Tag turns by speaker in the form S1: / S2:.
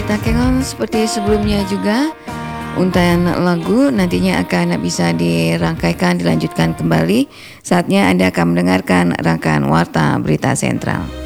S1: Berita Kengon seperti sebelumnya juga, untayan lagu nantinya akan bisa dirangkaikan, dilanjutkan kembali. Saatnya Anda akan mendengarkan rangkaian Warta Berita Sentral.